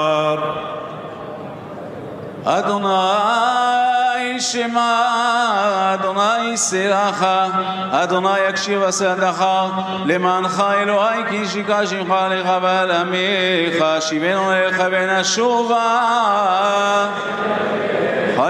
אדוני שמע, אדוני יסלחה, אדוני יקשיב עשייתך, למענך אלוהי כי שיקה שמך לך ועל עמך, שיבנו אליך ונשובה.